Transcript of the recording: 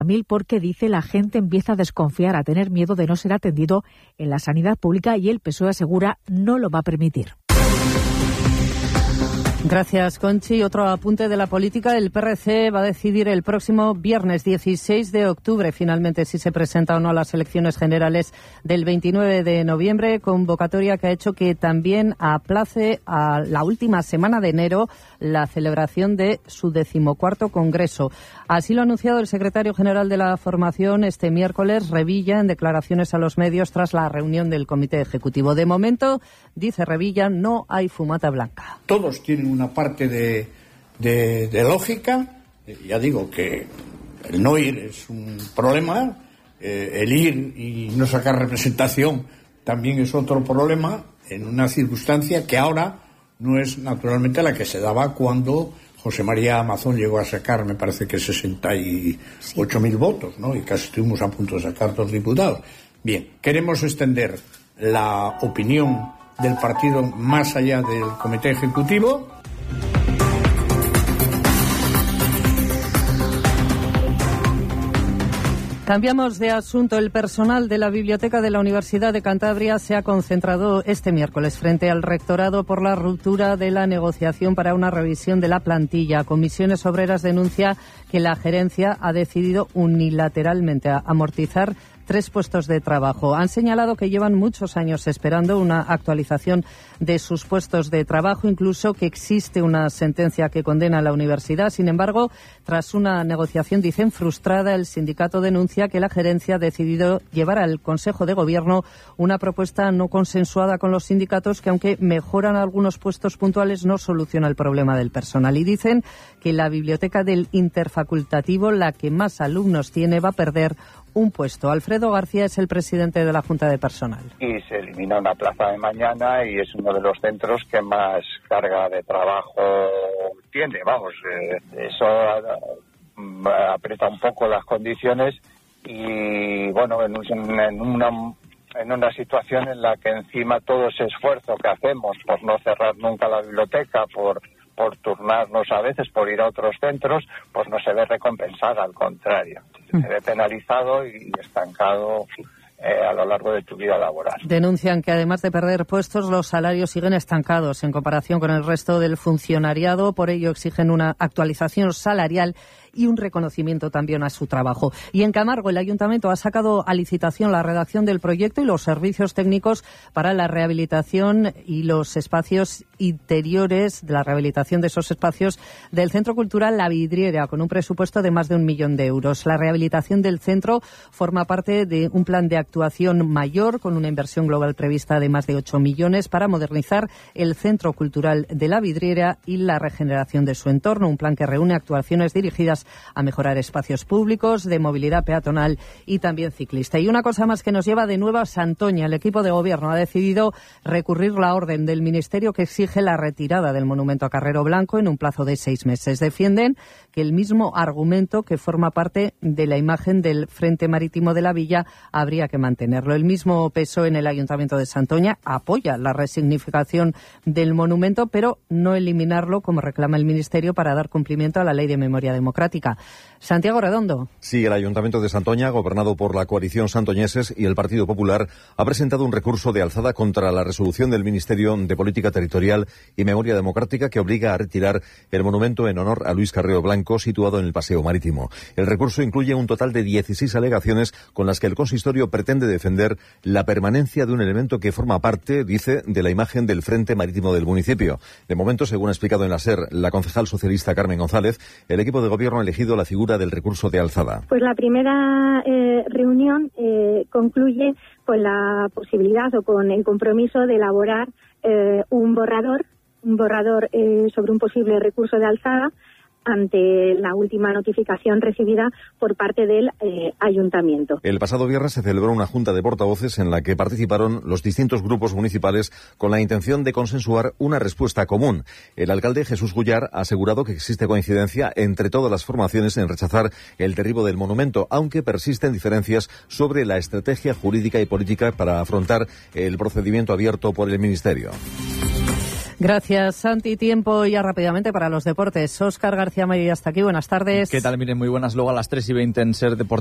porque dice la gente empieza a desconfiar, a tener miedo de no ser atendido en la sanidad pública y el PSOE asegura no lo va a permitir. Gracias, Conchi. Otro apunte de la política. El PRC va a decidir el próximo viernes 16 de octubre finalmente si se presenta o no a las elecciones generales del 29 de noviembre, convocatoria que ha hecho que también aplace a la última semana de enero la celebración de su 14º Congreso. Así lo ha anunciado el secretario general de la formación este miércoles, Revilla, en declaraciones a los medios tras la reunión del Comité Ejecutivo. De momento, dice Revilla, no hay fumata blanca. Todos tienen una parte de lógica. Ya digo que el no ir es un problema, el ir y no sacar representación también es otro problema, en una circunstancia que ahora no es naturalmente la que se daba cuando José María Mazón llegó a sacar, me parece que 68.000 votos, ¿no? Y casi estuvimos a punto de sacar 2 diputados. Bien, queremos extender la opinión del partido más allá del Comité Ejecutivo. Cambiamos de asunto. El personal de la Biblioteca de la Universidad de Cantabria se ha concentrado este miércoles frente al rectorado por la ruptura de la negociación para una revisión de la plantilla. Comisiones Obreras denuncia que la gerencia ha decidido unilateralmente amortizar 3 puestos de trabajo. Han señalado que llevan muchos años esperando una actualización de sus puestos de trabajo, incluso que existe una sentencia que condena a la universidad. Sin embargo, tras una negociación, dicen, frustrada, el sindicato denuncia que la gerencia ha decidido llevar al Consejo de Gobierno una propuesta no consensuada con los sindicatos que, aunque mejoran algunos puestos puntuales, no soluciona el problema del personal. Y dicen que la biblioteca del Interfacultativo, la que más alumnos tiene, va a perder un puesto. Alfredo García es el presidente de la Junta de Personal. Y se elimina una plaza de mañana y es uno de los centros que más carga de trabajo tiene. Vamos, eso aprieta un poco las condiciones y, bueno, en una situación en la que encima todo ese esfuerzo que hacemos por no cerrar nunca la biblioteca, por turnarnos a veces, por ir a otros centros, pues no se ve recompensada, al contrario. Se ve penalizado y estancado a lo largo de tu vida laboral. Denuncian que además de perder puestos, los salarios siguen estancados en comparación con el resto del funcionariado. Por ello exigen una actualización salarial y un reconocimiento también a su trabajo. Y en Camargo, el Ayuntamiento ha sacado a licitación la redacción del proyecto y los servicios técnicos para la rehabilitación y los espacios interiores, de la rehabilitación de esos espacios del Centro Cultural La Vidriera, con un presupuesto de más de 1 millón de euros. La rehabilitación del centro forma parte de un plan de actuación mayor, con una inversión global prevista de más de 8 millones para modernizar el Centro Cultural de La Vidriera y la regeneración de su entorno. Un plan que reúne actuaciones dirigidas a mejorar espacios públicos, de movilidad peatonal y también ciclista. Y una cosa más que nos lleva de nuevo a Santoña. El equipo de gobierno ha decidido recurrir la orden del Ministerio que exige la retirada del monumento a Carrero Blanco en un plazo de 6 meses. Defienden que el mismo argumento que forma parte de la imagen del Frente Marítimo de la Villa habría que mantenerlo. El mismo PSOE en el Ayuntamiento de Santoña apoya la resignificación del monumento, pero no eliminarlo, como reclama el Ministerio, para dar cumplimiento a la Ley de Memoria Democrática. Santiago Redondo. Sí, el Ayuntamiento de Santoña, gobernado por la coalición Santoñeses y el Partido Popular, ha presentado un recurso de alzada contra la resolución del Ministerio de Política Territorial y Memoria Democrática que obliga a retirar el monumento en honor a Luis Carrero Blanco situado en el Paseo Marítimo. El recurso incluye un total de 16 alegaciones con las que el consistorio pretende defender la permanencia de un elemento que forma parte, dice, de la imagen del Frente Marítimo del municipio. De momento, según ha explicado en la SER la concejal socialista Carmen González, el equipo de gobierno ha elegido la figura del recurso de alzada. Pues la primera reunión concluye con la posibilidad o con el compromiso de elaborar un borrador sobre un posible recurso de alzada ante la última notificación recibida por parte del Ayuntamiento. El pasado viernes se celebró una junta de portavoces en la que participaron los distintos grupos municipales con la intención de consensuar una respuesta común. El alcalde Jesús Gullar ha asegurado que existe coincidencia entre todas las formaciones en rechazar el derribo del monumento, aunque persisten diferencias sobre la estrategia jurídica y política para afrontar el procedimiento abierto por el Ministerio. Gracias, Santi. Tiempo ya rápidamente para los deportes. Óscar García Mayo, hasta aquí. Buenas tardes. ¿Qué tal? Miren, muy buenas. Luego a las 3:20 en Ser Deportivo.